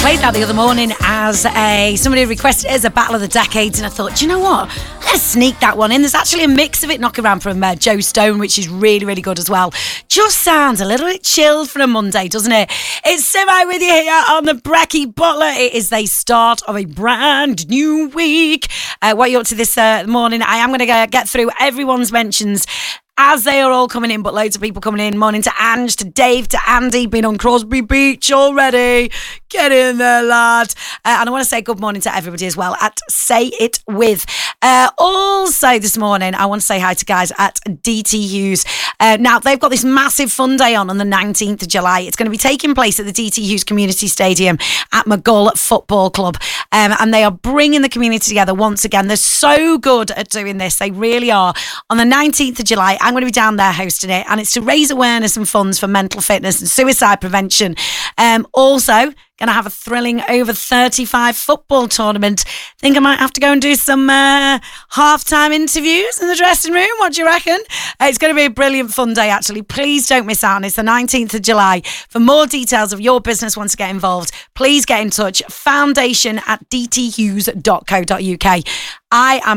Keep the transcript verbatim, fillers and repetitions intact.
played that the other morning as a somebody requested it as a battle of the decades, and I thought, do you know what? Let's sneak that one in. There's actually a mix of it knocking around from uh, Joe Stone, which is really, really good as well. Just sounds a little bit chilled for a Monday, doesn't it? It's Simi with you here on the Brecky Butler. It is the start of a brand new week. Uh, what are you up to this uh, morning? I am going to get through everyone's mentions as they are all coming in, but loads of people coming in. Morning to Ange, to Dave, to Andy, been on Crosby Beach already. Get in there, lad. Uh, and I want to say good morning to everybody as well at Say It With. Uh, also this morning, I want to say hi to guys at D T Hughes. Uh, now, they've got this massive fun day on on the nineteenth of July. It's going to be taking place at the D T Hughes Community Stadium at McGull Football Club. Um, and they are bringing the community together once again. They're so good at doing this. They really are. On the nineteenth of July, I'm going to be down there hosting it, and it's to raise awareness and funds for mental fitness and suicide prevention. Um, also, going to have a thrilling over thirty-five football tournament. Think I might have to go and do some uh, half-time interviews in the dressing room. What do you reckon? Uh, it's going to be a brilliant fun day, actually. Please don't miss out. And it's the nineteenth of July. For more details of your business wants to get involved, please get in touch. Foundation at d t hughes dot co dot u k. I am